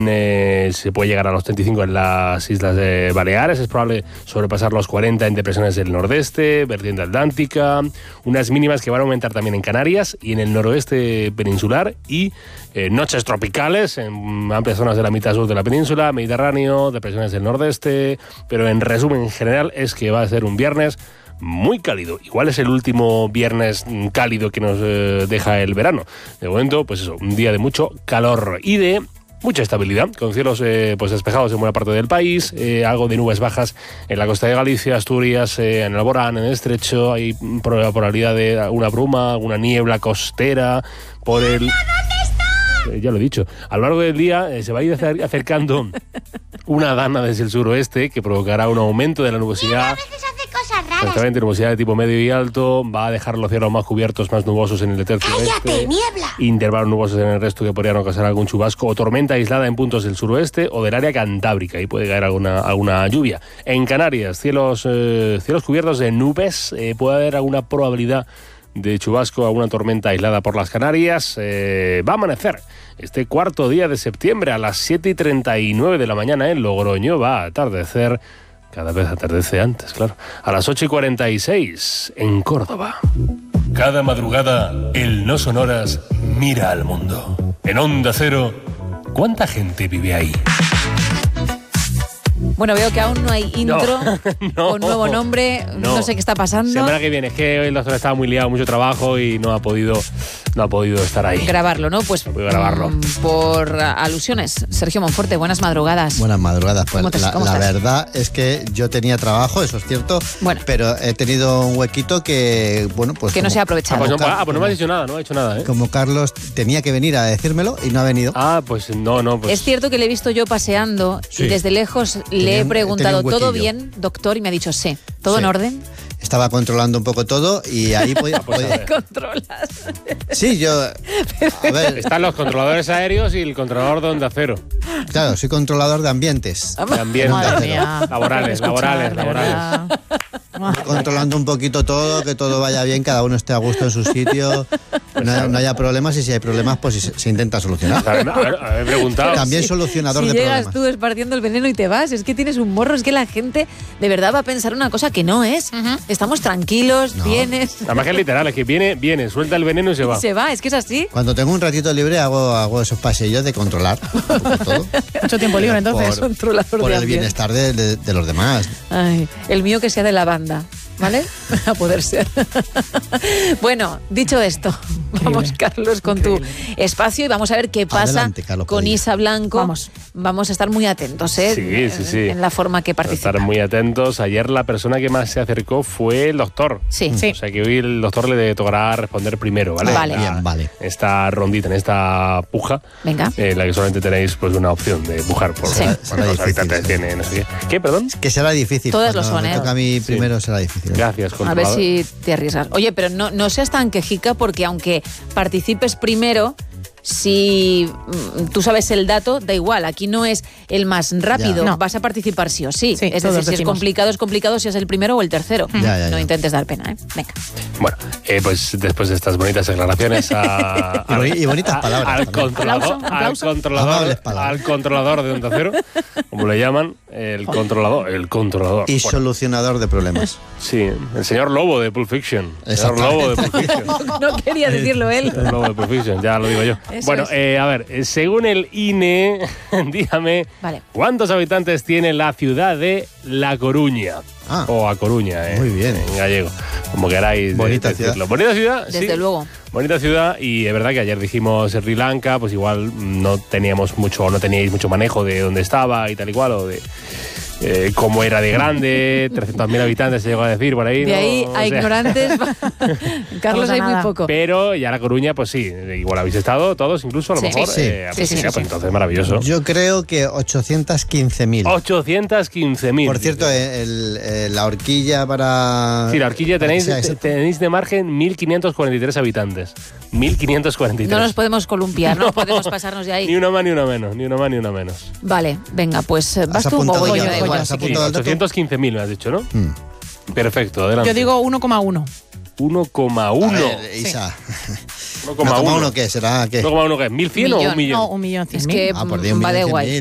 Se puede llegar a los 35 en las Islas de Baleares, es probable sobrepasar los 40 en depresiones del nordeste, vertiente atlántica, unas mínimas que van a aumentar también en Canarias y en el noroeste peninsular y noches tropicales en amplias zonas de la mitad sur de la península, Mediterráneo, depresiones del nordeste, pero en resumen en general es que va a ser un viernes muy cálido. Igual es el último viernes cálido que nos deja el verano. De momento, pues eso, un día de mucho calor y de mucha estabilidad, con cielos pues despejados en buena parte del país, algo de nubes bajas en la costa de Galicia, Asturias, en el Alborán, en el Estrecho, hay probabilidad de una bruma, alguna niebla costera por el... ya lo he dicho, a lo largo del día se va a ir acercando una dana desde el suroeste que provocará un aumento de la nubosidad. Exactamente, nubosidad de tipo medio y alto, va a dejar los cielos más cubiertos, más nubosos en el tercio oeste, intervalos nubosos en el resto que podrían ocasionar algún chubasco o tormenta aislada en puntos del suroeste o del área cantábrica y puede caer alguna lluvia. En Canarias, cielos cubiertos de nubes, puede haber alguna probabilidad de chubasco, alguna tormenta aislada por las Canarias. Va a amanecer este cuarto día de septiembre a las 7:39 de la mañana en Logroño, va a atardecer. Cada vez atardece antes, claro. A las 8:46 en Córdoba. Cada madrugada, el No Sonoras mira al mundo. En Onda Cero, ¿cuánta gente vive ahí? Bueno, veo que aún no hay intro con nuevo nombre. No sé qué está pasando. Semana que viene, es que hoy el doctor estaba muy liado, mucho trabajo y no ha podido estar ahí. Grabarlo, ¿no? Pues no grabarlo. Por alusiones. Sergio Monforte, buenas madrugadas. Buenas madrugadas. Pues ¿Cómo la estás? verdad es que yo tenía trabajo, eso es cierto, pero he tenido un huequito que, bueno, pues... Que no se ha aprovechado. Pues no me has dicho nada, no ha hecho nada, ¿eh? Como Carlos tenía que venir a decírmelo y no ha venido. Pues no. Pues... Es cierto que le he visto yo paseando y desde lejos le he preguntado, ¿todo bien, doctor? Y me ha dicho, sí. ¿Todo en orden? Estaba controlando un poco todo y ahí podía... ¿Controlas? Sí, yo... A ver, están los controladores aéreos y el controlador de Onda Cero. Claro, soy controlador de ambientes. De ambientes. Madre mía. Laborales. Controlando un poquito todo, que todo vaya bien, cada uno esté a gusto en su sitio, no haya problemas y si hay problemas, pues se intenta solucionar. He preguntado. También solucionador de problemas. Si llegas tú esparciendo el veneno y te vas, es que tienes un morro, es que la gente de verdad va a pensar una cosa que no es. Estamos tranquilos, vienes... Además que es literal, es que viene, suelta el veneno y se va. Se va, es que es así. Cuando tengo un ratito libre hago esos paseillos de controlar todo. Mucho tiempo libre, entonces. Por el bienestar de los demás. Ay, el mío que sea de la banda, ¿vale? A poder ser. Bueno, dicho esto, vamos, Carlos, con tu espacio y vamos a ver qué pasa. Adelante, Carlos, con Padilla. Isa Blanco. Vamos a estar muy atentos, ¿eh? Sí. En la forma que participa. Estar muy atentos. Ayer la persona que más se acercó fue el doctor. Sí. O sea que hoy el doctor le tocará responder primero, ¿vale? Vale. Esta rondita, en esta puja. Venga. La que solamente tenéis pues una opción de pujar por los habitantes tiene, no sé qué. ¿Qué, perdón? Que será difícil. Todas lo Cuando son, me toca a mí primero será difícil. Gracias, A controlador. ver si te arriesgas. Oye, pero no seas tan quejica porque aunque participes primero, si tú sabes el dato, da igual. Aquí no es el más rápido. No. Vas a participar sí o sí. Sí, Es todos decir, si es decimos. complicado si es el primero o el tercero. Ya. No intentes dar pena, ¿eh? Venga. Bueno, pues después de estas bonitas declaraciones Y bonitas palabras. al Aplauso. controlador de Onda Cero, como le llaman, el controlador. Y solucionador de problemas. Sí, el señor Lobo de Pulp Fiction. El señor Exactamente. Lobo de Pulp Fiction. No quería decirlo él. El Lobo de Pulp Fiction, ya lo digo yo. Eso Bueno, es. a ver, según el INE, dígame, Vale. ¿cuántos habitantes tiene la ciudad de La Coruña? O A Coruña, Muy bien. en gallego, como queráis Bonita decirlo. ciudad. Bonita ciudad, Desde sí. luego. Bonita ciudad, y es verdad que ayer dijimos Sri Lanka, pues igual no teníais mucho manejo de dónde estaba y tal y cual, o de cómo era de grande, 300.000 habitantes se llegó a decir por ahí. De ahí a ignorantes, Carlos, hay muy poco. Pero ya La Coruña, pues sí, igual habéis estado todos, incluso a lo Sí. mejor. Sí. Pues entonces maravilloso. Yo creo que 815.000. 815.000. Por cierto, la horquilla para... Sí, la horquilla para que sea tenéis de margen 1.543 habitantes. 1.543. No nos podemos columpiar, no podemos pasarnos de ahí. Ni una más ni una menos, ni una más ni una menos. Vale, venga, pues vas ¿Has tú o apuntado voy yo, ya? da igual. ¿Has si apuntado el dato? 815.000 me has dicho, ¿no? Perfecto, adelante. Yo digo 1,1. 1,1. A ver, Isa, 1,1. 1,1 ¿qué será? ¿Qué? 1,1 ¿qué? ¿1.100 o Millón. 1 millón? No, 1.100.000. Es que Ah, por Dios, va de guay. 1.100.000.